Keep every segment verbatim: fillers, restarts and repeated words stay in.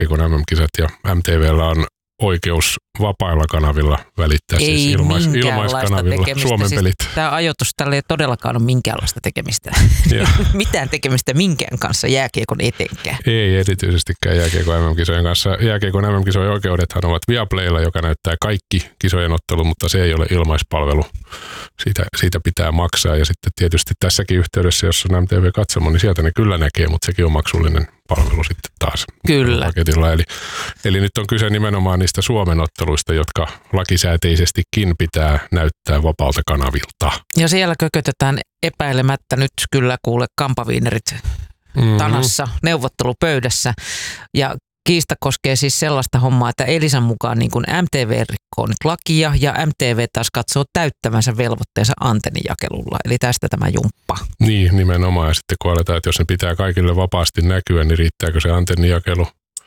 jääkiekon M M-kisat ja M T V:llä on oikeus vapailla kanavilla välittää, ei siis ilmais, ilmaiskanavilla Suomen siis pelit. Tämä ajoitus tällä ei todellakaan ole minkäänlaista tekemistä. Mitään tekemistä minkään kanssa jääkiekon etenkään. Ei erityisestikään jääkiekon M M-kisojen kanssa. Jääkiekon M M-kisojen oikeudethan ovat Viaplaylla, joka näyttää kaikki kisojen ottelut, mutta se ei ole ilmaispalvelu. Siitä, siitä pitää maksaa ja sitten tietysti tässäkin yhteydessä, jos on M T V-katsomo, niin sieltä ne kyllä näkee, mutta sekin on maksullinen palvelu sitten taas. Kyllä. Paketilla. Eli, eli nyt on kyse nimenomaan niistä Suomen otteluista, jotka lakisääteisestikin pitää näyttää vapaalta kanavilta. Ja siellä kökötetään epäilemättä nyt kyllä kuule kampaviinerit mm-hmm. tanassa neuvottelupöydässä. Ja kiista koskee siis sellaista hommaa, että Elisan mukaan niin kuin M T V rikkoo nyt lakia ja M T V taas katsoo täyttävänsä velvoitteensa antennijakelulla. Eli tästä tämä jumppa. Niin, nimenomaan. Ja sitten kun aletaan, että jos ne pitää kaikille vapaasti näkyä, niin riittääkö se antennijakelu?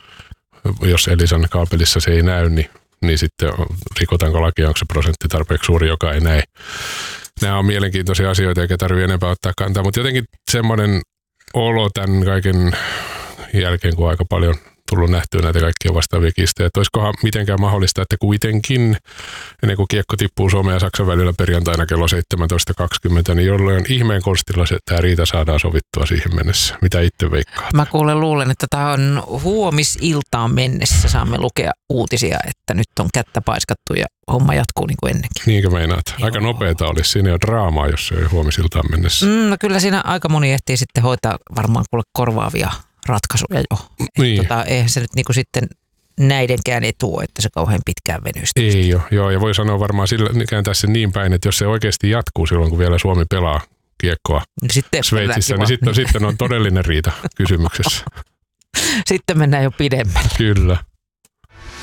Jos Elisan kaapelissa se ei näy, niin, niin sitten rikotaanko lakia, onko se prosentti tarpeeksi suuri, joka ei näe. Nämä on mielenkiintoisia asioita, eikä tarvitse enempää ottaa kantaa, mutta jotenkin semmoinen olo tämän kaiken jälkeen, kun aika paljon tullut nähtyä näitä kaikkia vastaavia kistoja, että olisikohan mitenkään mahdollista, että kuitenkin ennen kuin kiekko tippuu Suomen ja Saksan välillä perjantaina kello seitsemäntoista kaksikymmentä, niin jollain ihmeen konstilla se, että tämä riita saadaan sovittua siihen mennessä. Mitä itse veikkaat? Mä kuulen luulen, että tämä on huomisiltaan mennessä. Saamme lukea uutisia, että nyt on kättä paiskattu ja homma jatkuu niin kuin ennenkin. Niinkö meinaat? Aika nopeeta olisi. Siinä jo draamaa, jos se ei huomisiltaan mennessä. Mm, no kyllä siinä aika moni ehtii sitten hoitaa varmaan kuule korvaavia ratkaisuja jo. Niin. Tota, eihän se nyt niinku sitten näidenkään etu, että se kauhean pitkään venystä. Ei jo, joo, ja voi sanoa varmaan sillä, kääntää sen niin päin, että jos se oikeasti jatkuu silloin, kun vielä Suomi pelaa kiekkoa sitten Sveitsissä, niin sitten, sitten on todellinen riita kysymyksessä. Sitten mennään jo pidemmälle. Kyllä.